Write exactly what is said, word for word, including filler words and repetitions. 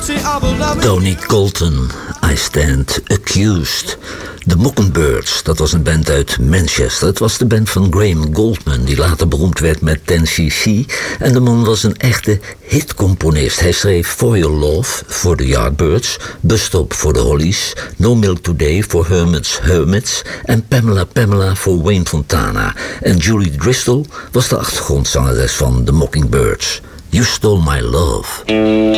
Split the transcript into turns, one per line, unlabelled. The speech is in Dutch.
Tony Colton, I Stand Accused. The Mockingbirds, dat was een band uit Manchester. Het was de band van Graham Goldman, die later beroemd werd met ten cc. En de man was een echte hitcomponist. Hij schreef For Your Love voor de Yardbirds, Bus Stop voor de Hollies, No Milk Today voor Hermits Hermits en Pamela Pamela voor Wayne Fontana. En Julie Driscoll was de achtergrondzangeres van The Mockingbirds. You Stole My Love.